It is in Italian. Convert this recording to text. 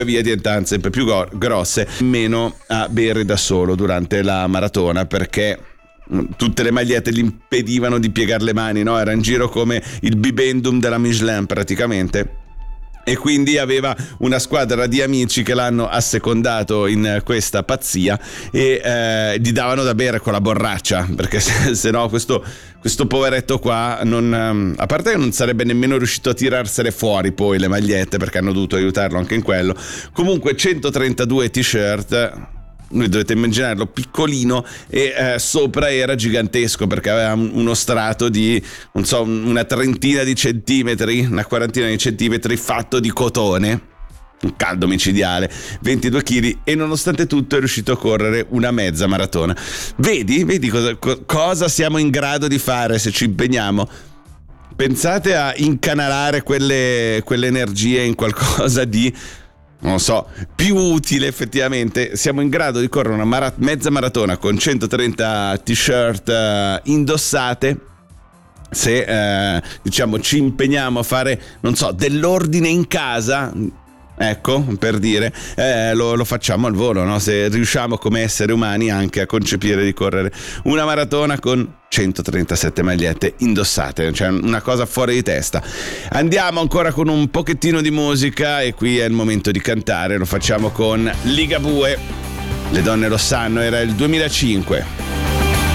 via diventavano sempre più grosse, meno a bere da solo durante la maratona, perché tutte le magliette gli impedivano di piegare le mani, no? Era in giro come il bibendum della Michelin praticamente. E quindi aveva una squadra di amici che l'hanno assecondato in questa pazzia e gli davano da bere con la borraccia, perché se no questo poveretto qua non, a parte che non sarebbe nemmeno riuscito a tirarsene fuori poi le magliette, perché hanno dovuto aiutarlo anche in quello. Comunque 132 t-shirt, voi dovete immaginarlo piccolino, e sopra era gigantesco, perché aveva uno strato di, non so, una trentina di centimetri, una quarantina di centimetri, fatto di cotone, un caldo micidiale, 22 kg, e nonostante tutto è riuscito a correre una mezza maratona. Vedi cosa siamo in grado di fare se ci impegniamo. Pensate a incanalare quelle energie in qualcosa di, non so, più utile effettivamente. Siamo in grado di correre una mezza maratona con 130 t-shirt indossate, se diciamo ci impegniamo a fare, non so, dell'ordine in casa, ecco, per dire, lo facciamo al volo, no? Se riusciamo come esseri umani anche a concepire di correre una maratona con 137 magliette indossate, cioè una cosa fuori di testa. Andiamo ancora con un pochettino di musica, e qui è il momento di cantare. Lo facciamo con Ligabue, Le donne lo sanno, era il 2005.